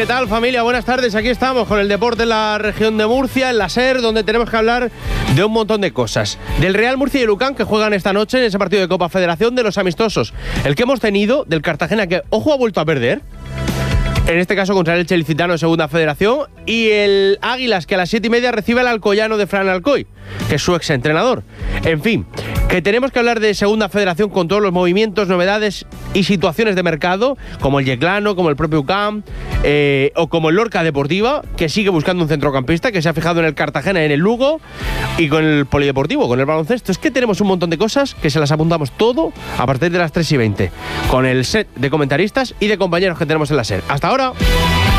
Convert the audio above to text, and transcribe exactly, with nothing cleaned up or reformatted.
¿Qué tal, familia? Buenas tardes, aquí estamos con el deporte en la región de Murcia, en la SER, donde tenemos que hablar de un montón de cosas. Del Real Murcia y el U C A M, que juegan esta noche en ese partido de Copa Federación, de los amistosos, el que hemos tenido, del Cartagena, que, ojo, ha vuelto a perder, en este caso contra el Elche Licitano en Segunda Federación, y el Águilas, que a las siete y media recibe al Alcoyano de Fran Alcoy, que es su exentrenador. En fin, que tenemos que hablar de Segunda Federación con todos los movimientos, novedades y situaciones de mercado, como el Yeclano, como el propio U C A M, eh, o como el Lorca Deportiva, que sigue buscando un centrocampista, que se ha fijado en el Cartagena y en el Lugo, y con el Polideportivo, con el baloncesto. Es que tenemos un montón de cosas que se las apuntamos todo a partir de las tres y veinte, con el set de comentaristas y de compañeros que tenemos en la SER. ¡Hasta ahora!